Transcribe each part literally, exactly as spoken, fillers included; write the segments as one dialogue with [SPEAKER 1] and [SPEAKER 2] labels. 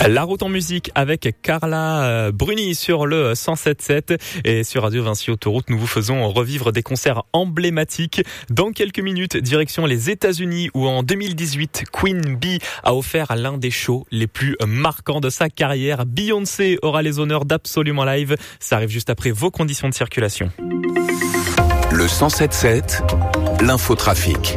[SPEAKER 1] La route en musique avec Carla Bruni sur le cent sept sept et sur Radio Vinci Autoroute, nous vous faisons revivre des concerts emblématiques. Dans quelques minutes, direction les États-Unis où en deux mille dix-huit, Queen Bee a offert l'un des shows les plus marquants de sa carrière. Beyoncé aura les honneurs d'Absolument Live. Ça arrive juste après vos conditions de circulation.
[SPEAKER 2] Le cent sept sept, l'infotrafic.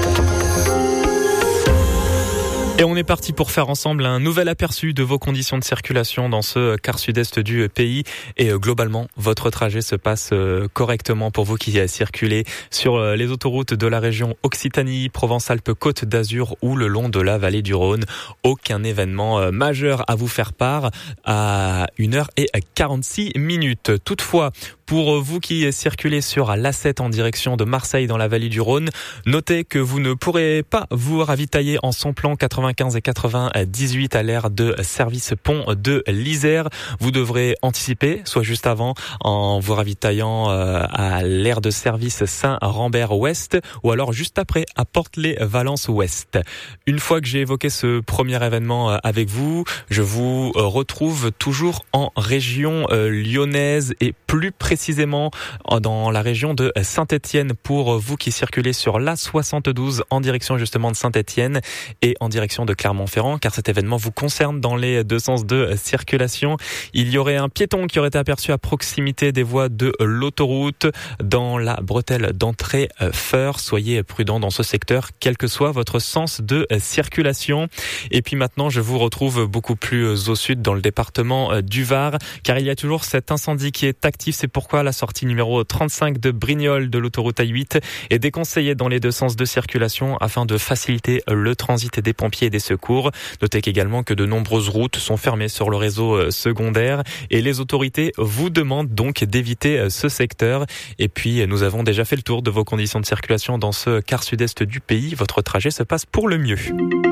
[SPEAKER 1] Et on est parti pour faire ensemble un nouvel aperçu de vos conditions de circulation dans ce quart sud-est du pays. Et globalement, votre trajet se passe correctement pour vous qui circulez sur les autoroutes de la région Occitanie, Provence-Alpes-Côte d'Azur ou le long de la vallée du Rhône. Aucun événement majeur à vous faire part à une heure quarante-six minutes. Toutefois, pour vous qui circulez sur l'A sept en direction de Marseille dans la vallée du Rhône, notez que vous ne pourrez pas vous ravitailler en Samplon quatre-vingt-quinze et quatre-vingt-dix-huit à l'ère de service pont de l'Isère. Vous devrez anticiper, soit juste avant, en vous ravitaillant à l'ère de service Saint-Rambert-Ouest ou alors juste après à Portelet-Valence-Ouest. Une fois que j'ai évoqué ce premier événement avec vous, je vous retrouve toujours en région lyonnaise et plus précisément précisément dans la région de Saint-Étienne pour vous qui circulez sur l'A soixante-douze en direction justement de Saint-Étienne et en direction de Clermont-Ferrand, car cet événement vous concerne dans les deux sens de circulation. Il y aurait un piéton qui aurait été aperçu à proximité des voies de l'autoroute dans la bretelle d'entrée Feur. Soyez prudents dans ce secteur, quel que soit votre sens de circulation. Et puis maintenant, je vous retrouve beaucoup plus au sud dans le département du Var, car il y a toujours cet incendie qui est actif. C'est pour Pourquoi la sortie numéro trente-cinq de Brignoles de l'autoroute A huit est déconseillée dans les deux sens de circulation afin de faciliter le transit des pompiers et des secours. Notez également que de nombreuses routes sont fermées sur le réseau secondaire et les autorités vous demandent donc d'éviter ce secteur. Et puis nous avons déjà fait le tour de vos conditions de circulation dans ce quart sud-est du pays. Votre trajet se passe pour le mieux.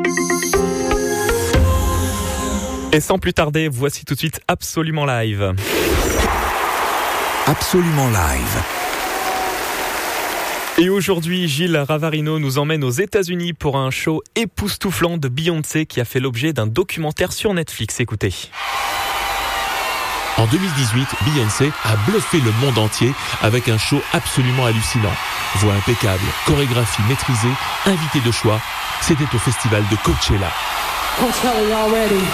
[SPEAKER 1] Et sans plus tarder, voici tout de suite Absolument Live.
[SPEAKER 2] Absolument Live.
[SPEAKER 1] Et aujourd'hui, Gilles Ravarino nous emmène aux États-Unis pour un show époustouflant de Beyoncé qui a fait l'objet d'un documentaire sur Netflix. Écoutez.
[SPEAKER 3] En deux mille dix-huit, Beyoncé a bluffé le monde entier avec un show absolument hallucinant. Voix impeccable, chorégraphie maîtrisée, invité de choix. C'était au festival de Coachella.
[SPEAKER 4] Coachella already.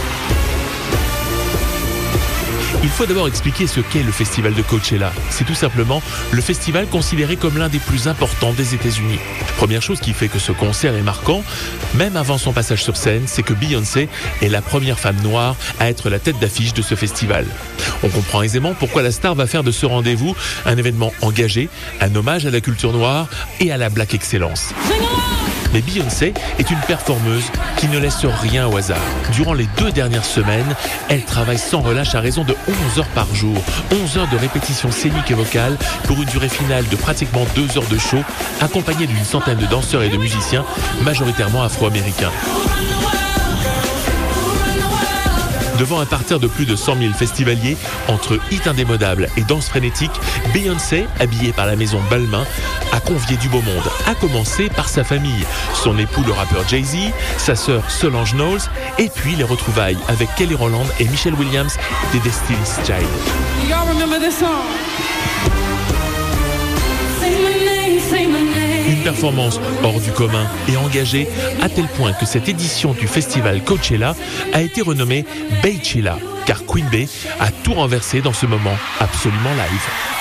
[SPEAKER 3] Il faut d'abord expliquer ce qu'est le festival de Coachella. C'est tout simplement le festival considéré comme l'un des plus importants des États-Unis. Première chose qui fait que ce concert est marquant, même avant son passage sur scène, c'est que Beyoncé est la première femme noire à être la tête d'affiche de ce festival. On comprend aisément pourquoi la star va faire de ce rendez-vous un événement engagé, un hommage à la culture noire et à la Black Excellence. Mais Beyoncé est une performeuse qui ne laisse rien au hasard. Durant les deux dernières semaines, elle travaille sans relâche à raison de onze heures par jour. onze heures de répétition scénique et vocale pour une durée finale de pratiquement deux heures de show, accompagnée d'une centaine de danseurs et de musiciens, majoritairement afro-américains. Devant un parterre de plus de cent mille festivaliers, entre hits indémodables et danse frénétique, Beyoncé, habillée par la maison Balmain, a convié du beau monde, à commencer par sa famille, son époux le rappeur Jay-Z, sa sœur Solange Knowles, et puis les retrouvailles avec Kelly Rowland et Michelle Williams des Destiny's Child.
[SPEAKER 4] Y'all remember this song? Say my name, say my name.
[SPEAKER 3] Une performance hors du commun et engagée à tel point que cette édition du festival Coachella a été renommée Beychella, car Queen Bey a tout renversé dans ce moment absolument live.